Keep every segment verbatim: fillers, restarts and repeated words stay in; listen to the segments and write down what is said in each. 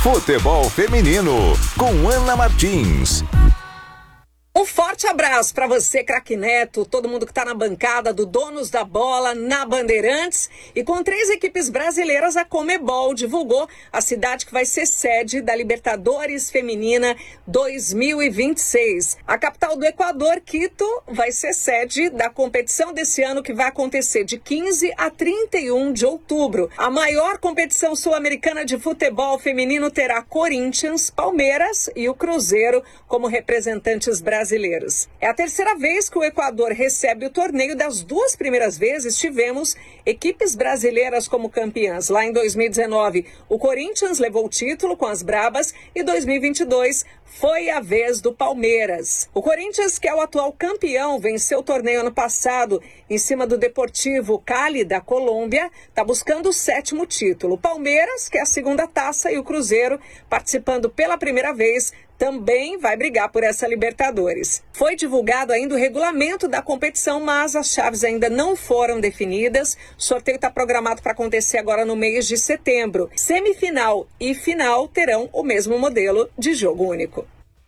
Futebol Feminino, com Ana Martins. Um forte abraço para você, craque Neto, todo mundo que está na bancada do Donos da Bola, na Bandeirantes. E com três equipes brasileiras, a Conmebol divulgou a cidade que vai ser sede da Libertadores Feminina dois mil e vinte e seis. A capital do Equador, Quito, vai ser sede da competição desse ano, que vai acontecer de quinze a trinta e um de outubro. A maior competição sul-americana de futebol feminino terá Corinthians, Palmeiras e o Cruzeiro como representantes brasileiros. brasileiros. É a terceira vez que o Equador recebe o torneio. Das duas primeiras vezes, tivemos equipes brasileiras como campeãs. Lá em dois mil e dezenove, o Corinthians levou o título com as Brabas e dois mil e vinte e dois foi a vez do Palmeiras. O Corinthians, que é o atual campeão, venceu o torneio ano passado em cima do Deportivo Cali da Colômbia, está buscando o sétimo título. O Palmeiras, que é a segunda taça, e o Cruzeiro, participando pela primeira vez, também vai brigar por essa Libertadores. Foi divulgado ainda o regulamento da competição, mas as chaves ainda não foram definidas. O sorteio está programado para acontecer agora no mês de setembro. Semifinal e final terão o mesmo modelo de jogo único.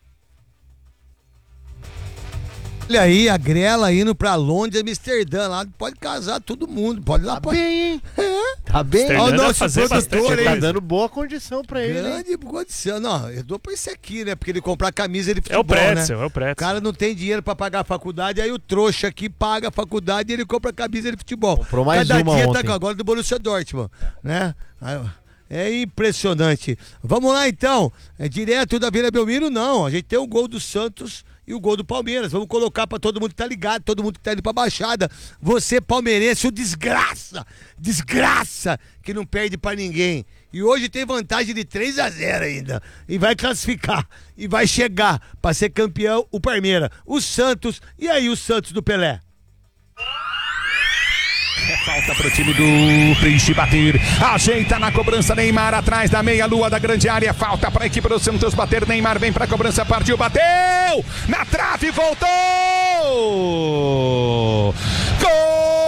Olha aí, a Grela indo pra Londres, Amsterdã, lá pode casar todo mundo, pode ir lá. Tá pode... bem, hein? É. Tá bem. Olha o nosso produtor aí. Tá dando boa condição pra ele. Grande condição. Não, eu dou pra esse aqui, né? Porque ele comprar camisa de futebol, é o Pretzel, né? É o Pretzel. O cara não tem dinheiro pra pagar a faculdade, aí o trouxa aqui paga a faculdade e ele compra camisa de futebol. Comprou mais Cada uma dia ontem. tá agora do Borussia Dortmund, né? Aí, é impressionante. Vamos lá, então. É direto da Vila Belmiro, não. A gente tem o gol do Santos e o gol do Palmeiras. Vamos colocar pra todo mundo que tá ligado, todo mundo que tá indo pra Baixada. Você, palmeirense, o desgraça, desgraça, que não perde pra ninguém. E hoje tem vantagem de três a zero ainda. E vai classificar. E vai chegar pra ser campeão o Palmeiras. O Santos, e aí o Santos do Pelé? É falta pro time do Peixe bater. Ajeita na cobrança Neymar atrás da meia-lua da grande área. Falta pra equipe do Santos bater. Neymar vem pra cobrança, partiu, bateu! Na trave, voltou!